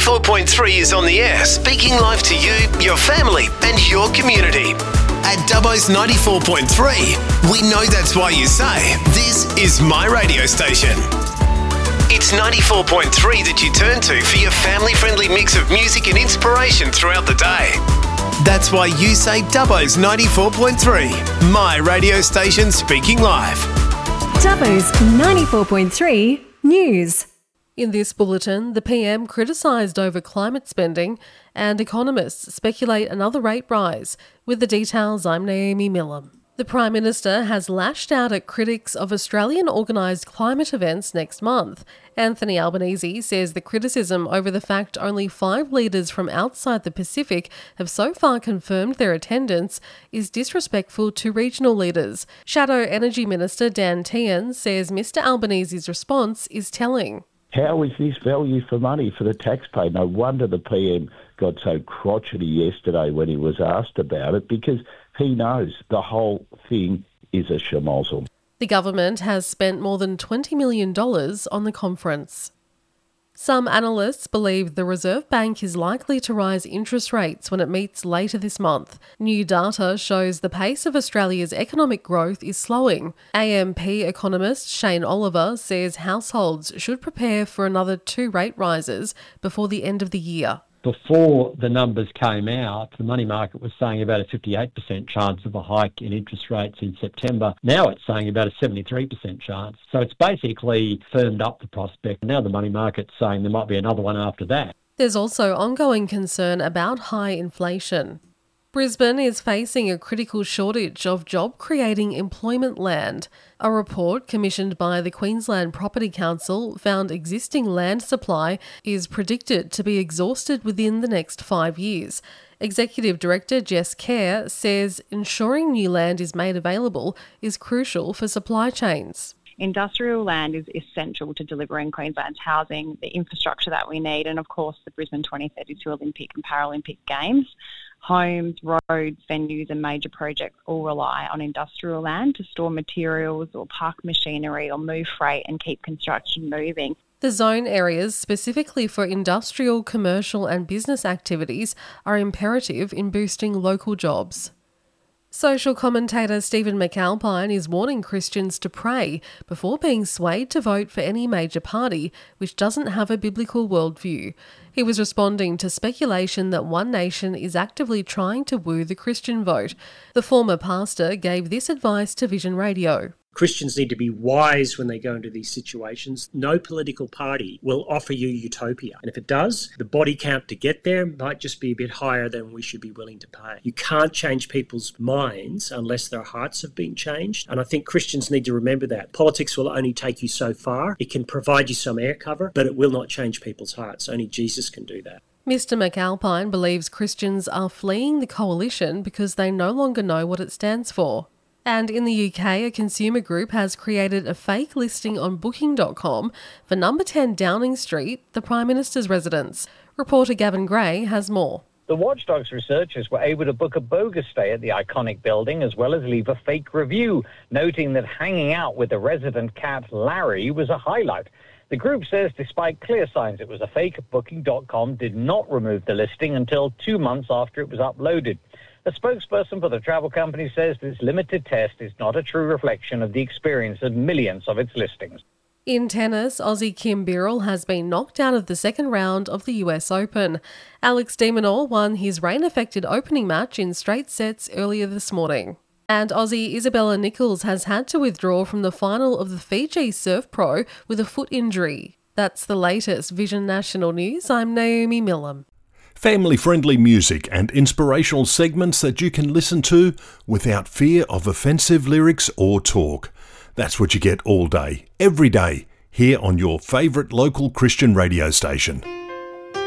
94.3 is on the air, speaking live to you, your family and your community. At Dubbo's 94.3, we know that's why you say, this is my radio station. It's 94.3 that you turn to for your family-friendly mix of music and inspiration throughout the day. That's why you say Dubbo's 94.3, my radio station speaking live. Dubbo's 94.3 News. In this bulletin, the PM criticised over climate spending and economists speculate another rate rise. With the details, I'm Naomi Millam. The Prime Minister has lashed out at critics of Australian organised climate events next month. Anthony Albanese says the criticism over the fact only 5 leaders from outside the Pacific have so far confirmed their attendance is disrespectful to regional leaders. Shadow Energy Minister Dan Tehan says Mr Albanese's response is telling. How is this value for money for the taxpayer? No wonder the PM got so crotchety yesterday when he was asked about it, because he knows the whole thing is a schmozzle. The government has spent more than $20 million on the conference. Some analysts believe the Reserve Bank is likely to rise interest rates when it meets later this month. New data shows the pace of Australia's economic growth is slowing. AMP economist Shane Oliver says households should prepare for another 2 rate rises before the end of the year. Before the numbers came out, the money market was saying about a 58% chance of a hike in interest rates in September. Now it's saying about a 73% chance. So it's basically firmed up the prospect. Now the money market's saying there might be another one after that. There's also ongoing concern about high inflation. Brisbane is facing a critical shortage of job-creating employment land. A report commissioned by the Queensland Property Council found existing land supply is predicted to be exhausted within the next 5 years. Executive Director Jess Kerr says ensuring new land is made available is crucial for supply chains. Industrial land is essential to delivering Queensland's housing, the infrastructure that we need, and of course the Brisbane 2032 Olympic and Paralympic Games. Homes, roads, venues and major projects all rely on industrial land to store materials or park machinery or move freight and keep construction moving. The zone areas specifically for industrial, commercial and business activities are imperative in boosting local jobs. Social commentator Stephen McAlpine is warning Christians to pray before being swayed to vote for any major party which doesn't have a biblical worldview. He was responding to speculation that One Nation is actively trying to woo the Christian vote. The former pastor gave this advice to Vision Radio. Christians need to be wise when they go into these situations. No political party will offer you utopia. And if it does, the body count to get there might just be a bit higher than we should be willing to pay. You can't change people's minds unless their hearts have been changed. And I think Christians need to remember that. Politics will only take you so far. It can provide you some air cover, but it will not change people's hearts. Only Jesus can do that. Mr McAlpine believes Christians are fleeing the coalition because they no longer know what it stands for. And in the UK, a consumer group has created a fake listing on Booking.com for number 10 Downing Street, the Prime Minister's residence. Reporter Gavin Gray has more. The Watchdogs researchers were able to book a bogus stay at the iconic building as well as leave a fake review, noting that hanging out with the resident cat Larry was a highlight. The group says despite clear signs it was a fake, Booking.com did not remove the listing until 2 months after it was uploaded. A spokesperson for the travel company says this limited test is not a true reflection of the experience of millions of its listings. In tennis, Aussie Kim Birrell has been knocked out of the second round of the US Open. Alex de Minaur won his rain-affected opening match in straight sets earlier this morning. And Aussie Isabella Nichols has had to withdraw from the final of the Fiji Surf Pro with a foot injury. That's the latest Vision National News. I'm Naomi Millam. Family-friendly music and inspirational segments that you can listen to without fear of offensive lyrics or talk. That's what you get all day, every day, here on your favourite local Christian radio station.